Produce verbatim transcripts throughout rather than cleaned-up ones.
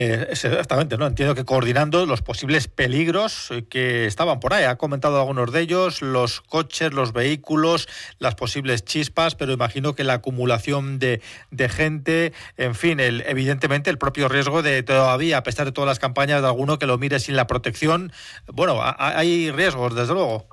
Eh, exactamente, ¿no? Entiendo que coordinando los posibles peligros que estaban por ahí. Ha comentado algunos de ellos, los coches, los vehículos, las posibles chispas, pero imagino que la acumulación de, de gente, en fin, el, evidentemente el propio riesgo de todavía, a pesar de todas las campañas de alguno que lo mire sin la protección, bueno, a, hay riesgos, desde luego.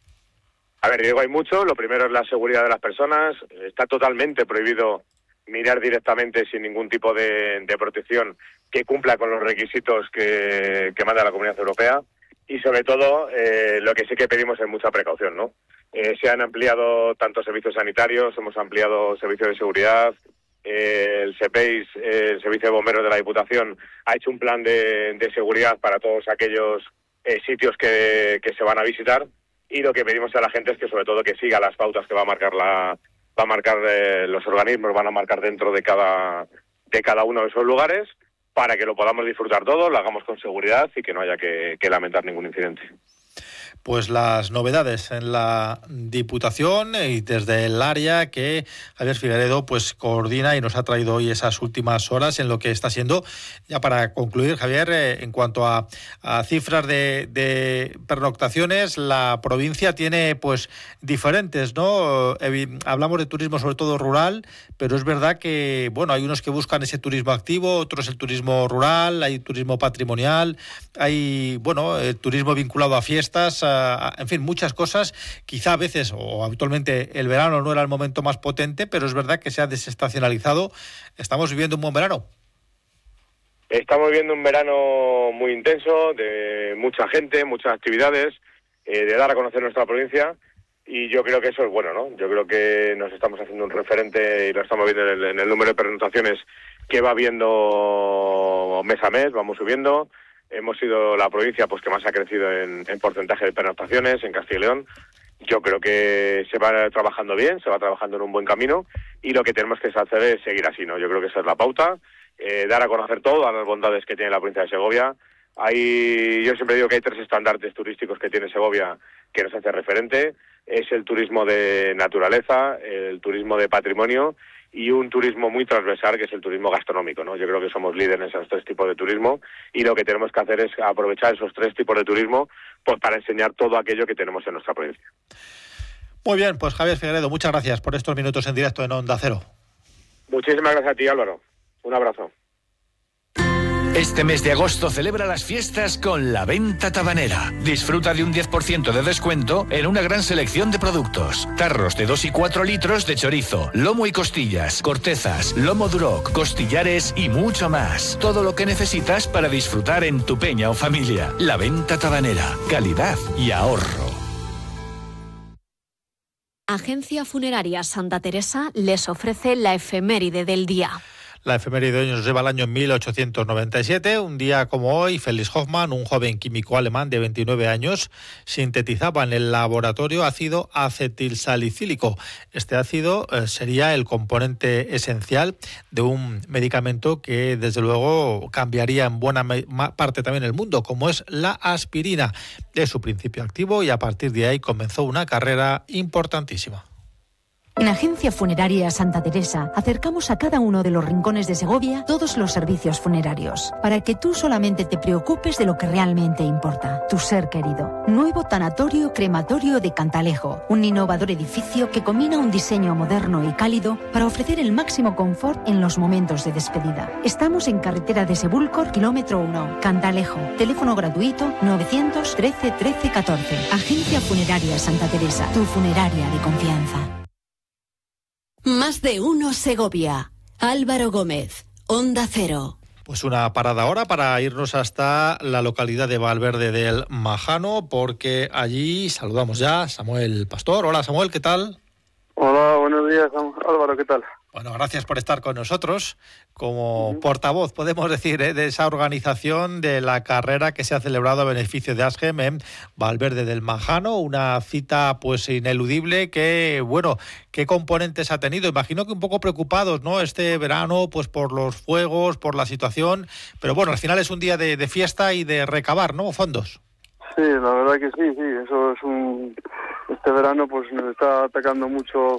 A ver, riesgo hay mucho. Lo primero es la seguridad de las personas. Está totalmente prohibido mirar directamente sin ningún tipo de, de protección que cumpla con los requisitos que, que manda la Comunidad Europea, y sobre todo eh, lo que sí que pedimos es mucha precaución, ¿no? Eh, se han ampliado tantos servicios sanitarios, hemos ampliado servicios de seguridad, eh, el SEPEIS, eh, el Servicio de Bomberos de la Diputación, ha hecho un plan de, de seguridad para todos aquellos eh, sitios que, que se van a visitar, y lo que pedimos a la gente es que sobre todo que siga las pautas que va a marcar la va a marcar eh, los organismos, van a marcar dentro de cada de cada uno de esos lugares, para que lo podamos disfrutar todos, lo hagamos con seguridad y que no haya que, que lamentar ningún incidente. Pues las novedades en la Diputación y desde el área que Javier Figueredo pues coordina y nos ha traído hoy esas últimas horas en lo que está siendo, ya para concluir, Javier, eh, en cuanto a, a cifras de, de pernoctaciones, la provincia tiene pues diferentes, ¿no? Eh, hablamos de turismo sobre todo rural, pero es verdad que, bueno, hay unos que buscan ese turismo activo, otros el turismo rural, hay turismo patrimonial, hay, bueno, el turismo vinculado a fiestas, en fin, muchas cosas. Quizá a veces o habitualmente el verano no era el momento más potente, pero es verdad que se ha desestacionalizado. ¿Estamos viviendo un buen verano? Estamos viviendo un verano muy intenso, de mucha gente, muchas actividades, eh, de dar a conocer nuestra provincia, y yo creo que eso es bueno, ¿no? Yo creo que nos estamos haciendo un referente y lo estamos viendo en el, en el número de pernoctaciones que va viendo mes a mes, vamos subiendo. Hemos sido la provincia pues que más ha crecido en, en porcentaje de pernoctaciones en Castilla y León. Yo creo que se va trabajando bien, se va trabajando en un buen camino, y lo que tenemos que hacer es seguir así, ¿no? Yo creo que esa es la pauta, eh, dar a conocer todas las bondades que tiene la provincia de Segovia. Hay, yo siempre digo que hay tres estandartes turísticos que tiene Segovia que nos hace referente. Es el turismo de naturaleza, el turismo de patrimonio y un turismo muy transversal, que es el turismo gastronómico, ¿no? Yo creo que somos líderes en esos tres tipos de turismo, y lo que tenemos que hacer es aprovechar esos tres tipos de turismo pues para enseñar todo aquello que tenemos en nuestra provincia. Muy bien, pues Javier Figueredo, muchas gracias por estos minutos en directo en Onda Cero. Muchísimas gracias a ti, Álvaro. Un abrazo. Este mes de agosto celebra las fiestas con La Venta Tabanera. Disfruta de un diez por ciento de descuento en una gran selección de productos. Tarros de dos y cuatro litros de chorizo, lomo y costillas, cortezas, lomo duroc, costillares y mucho más. Todo lo que necesitas para disfrutar en tu peña o familia. La Venta Tabanera. Calidad y ahorro. Agencia Funeraria Santa Teresa les ofrece la efeméride del día. La efeméride de hoy nos lleva al año mil ochocientos noventa y siete. Un día como hoy, Felix Hoffmann, un joven químico alemán de veintinueve años, sintetizaba en el laboratorio ácido acetilsalicílico. Este ácido eh, sería el componente esencial de un medicamento que, desde luego, cambiaría en buena parte también el mundo, como es la aspirina. Es su principio activo y a partir de ahí comenzó una carrera importantísima. En Agencia Funeraria Santa Teresa acercamos a cada uno de los rincones de Segovia todos los servicios funerarios, para que tú solamente te preocupes de lo que realmente importa, tu ser querido. Nuevo tanatorio crematorio de Cantalejo, un innovador edificio que combina un diseño moderno y cálido para ofrecer el máximo confort en los momentos de despedida. Estamos en carretera de Sebúlcor, kilómetro uno, Cantalejo. Teléfono gratuito novecientos trece trece catorce. Agencia Funeraria Santa Teresa, tu funeraria de confianza. Más de uno Segovia. Álvaro Gómez, Onda Cero. Pues una parada ahora para irnos hasta la localidad de Valverde del Majano, porque allí saludamos ya a Samuel Pastor. Hola Samuel, ¿qué tal? Hola, buenos días Álvaro, ¿qué tal? Bueno, gracias por estar con nosotros como uh-huh. portavoz, podemos decir, ¿eh? de esa organización de la carrera que se ha celebrado a beneficio de ASGEM en Valverde del Majano, una cita pues ineludible que, bueno, ¿qué componentes ha tenido? Imagino que un poco preocupados, ¿no? Este verano, pues por los fuegos, por la situación, pero bueno, al final es un día de, de fiesta y de recabar, ¿no? Fondos. Sí, la verdad que sí, sí, eso es un... Este verano pues nos está atacando mucho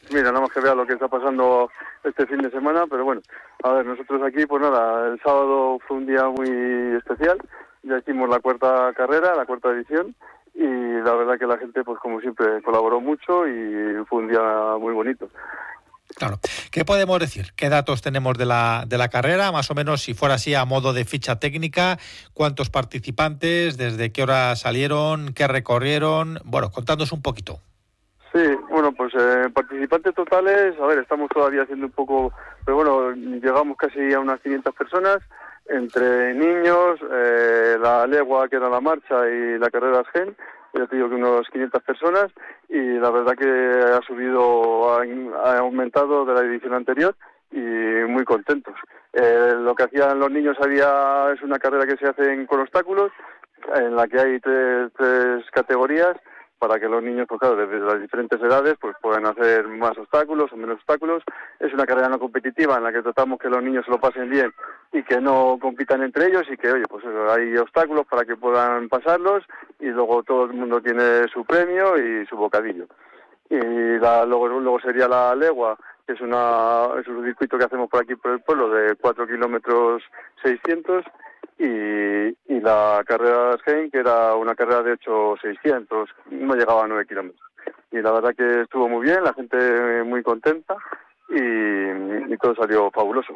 mira, nada más que vea lo que está pasando este fin de semana, pero bueno, a ver, nosotros aquí, pues nada, el sábado fue un día muy especial, ya hicimos la cuarta carrera, la cuarta edición, y la verdad que la gente, pues como siempre, colaboró mucho y fue un día muy bonito. Claro. ¿Qué podemos decir? ¿Qué datos tenemos de la de la carrera? Más o menos, si fuera así a modo de ficha técnica, ¿cuántos participantes? ¿Desde qué hora salieron? ¿Qué recorrieron? Bueno, contándonos un poquito. Sí, bueno, pues eh, participantes totales, a ver, estamos todavía haciendo un poco, pero bueno, llegamos casi a unas quinientas personas, entre niños, eh, la legua que era la marcha y la carrera Asgen, ya te digo que unas quinientas personas, y la verdad que ha subido, ha, ha aumentado de la edición anterior y muy contentos. Eh, lo que hacían los niños había es una carrera que se hace con obstáculos, en la que hay tres, tres categorías, para que los niños, pues claro, desde las diferentes edades, pues puedan hacer más obstáculos o menos obstáculos. Es una carrera no competitiva en la que tratamos que los niños se lo pasen bien y que no compitan entre ellos y que, oye, pues eso, hay obstáculos para que puedan pasarlos y luego todo el mundo tiene su premio y su bocadillo. Y la, luego, luego sería la legua, que es, una, es un circuito que hacemos por aquí por el pueblo de cuatro kilómetros seiscientos, y, y la carrera Asgen, que era una carrera de ocho seiscientos, no llegaba a nueve kilómetros. Y la verdad que estuvo muy bien, la gente muy contenta y, y todo salió fabuloso.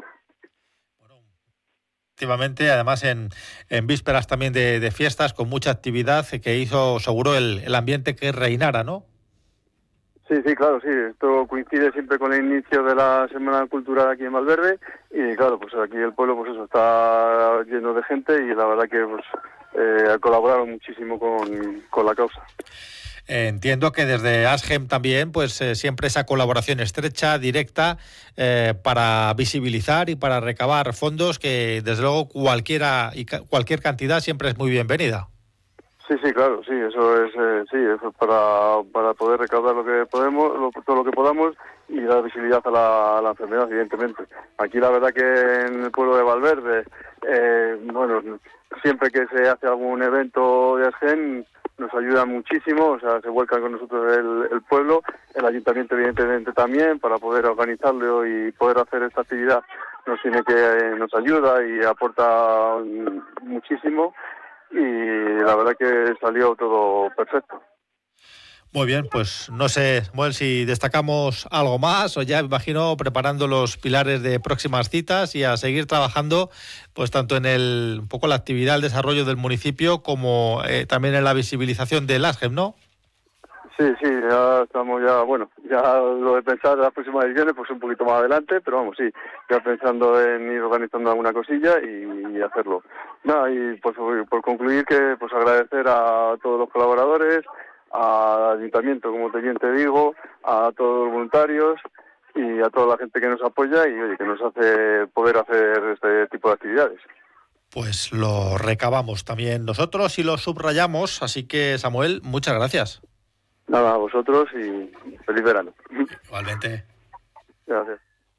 Efectivamente, además en, en vísperas también de, de fiestas, con mucha actividad que hizo seguro el, el ambiente que reinara, ¿no? Sí, sí, claro, sí. Esto coincide siempre con el inicio de la Semana Cultural aquí en Valverde y claro, pues aquí el pueblo pues eso está lleno de gente y la verdad que pues eh, colaboraron muchísimo con, con la causa. Eh, entiendo que desde Asgen también, pues eh, siempre esa colaboración estrecha, directa, eh, para visibilizar y para recabar fondos que desde luego cualquiera y ca- cualquier cantidad siempre es muy bienvenida. Sí, sí, claro, sí, eso es, eh, sí, eso es para, para poder recaudar lo que podemos, lo, todo lo que podamos y dar visibilidad a la, a la enfermedad, evidentemente. Aquí la verdad que en el pueblo de Valverde, eh, bueno, siempre que se hace algún evento de Asgen nos ayuda muchísimo, o sea, se vuelca con nosotros el, el pueblo, el ayuntamiento evidentemente también, para poder organizarlo y poder hacer esta actividad nos tiene que, eh, nos ayuda y aporta muchísimo. Y la verdad que salió todo perfecto. Muy bien, pues no sé, Samuel, si destacamos algo más o ya me imagino preparando los pilares de próximas citas y a seguir trabajando pues tanto en el un poco la actividad, el desarrollo del municipio como eh, también en la visibilización del Asgen, ¿no? Sí, sí, ya estamos ya, bueno, ya lo de pensar en las próximas ediciones pues un poquito más adelante, pero vamos, sí, ya pensando en ir organizando alguna cosilla y, y hacerlo. Nada, y pues por concluir que pues agradecer a todos los colaboradores, al ayuntamiento, como te bien te digo, a todos los voluntarios y a toda la gente que nos apoya y oye, que nos hace poder hacer este tipo de actividades. Pues lo recabamos también nosotros y lo subrayamos, así que Samuel, muchas gracias. Nada, a vosotros y feliz verano. Igualmente. Gracias.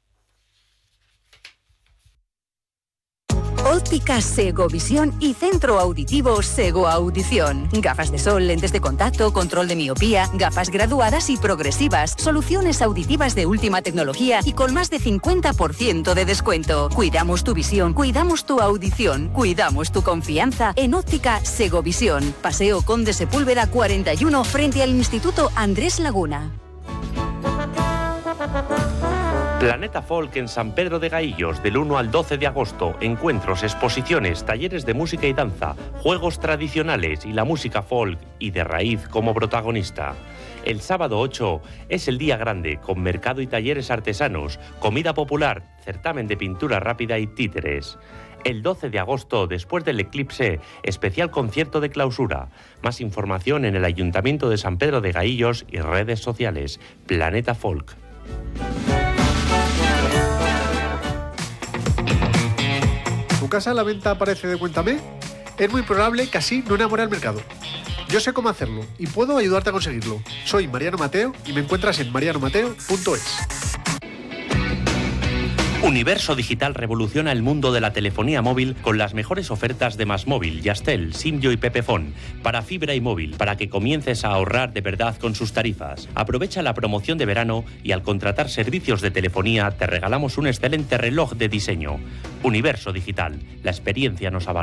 Óptica Segovisión y Centro Auditivo Sego Audición. Gafas de sol, lentes de contacto, control de miopía, gafas graduadas y progresivas, soluciones auditivas de última tecnología y con más de cincuenta por ciento de descuento. Cuidamos tu visión, cuidamos tu audición, cuidamos tu confianza en Óptica Segovisión. Paseo Conde Sepúlveda cuarenta y uno frente al Instituto Andrés Laguna. Planeta Folk en San Pedro de Gaillos, del uno al doce de agosto. Encuentros, exposiciones, talleres de música y danza, juegos tradicionales y la música folk y de raíz como protagonista. El sábado ocho es el día grande, con mercado y talleres artesanos, comida popular, certamen de pintura rápida y títeres. El doce de agosto, después del eclipse, especial concierto de clausura. Más información en el Ayuntamiento de San Pedro de Gaillos y redes sociales. Planeta Folk. ¿Tu casa a la venta aparece de Cuéntame? Es muy probable que así no enamore al mercado. Yo sé cómo hacerlo y puedo ayudarte a conseguirlo. Soy Mariano Mateo y me encuentras en mariano mateo punto es. Universo Digital revoluciona el mundo de la telefonía móvil con las mejores ofertas de MásMóvil, Yastel, Simyo y Pepefon para fibra y móvil, para que comiences a ahorrar de verdad con sus tarifas. Aprovecha la promoción de verano y al contratar servicios de telefonía te regalamos un excelente reloj de diseño. Universo Digital, la experiencia nos avala.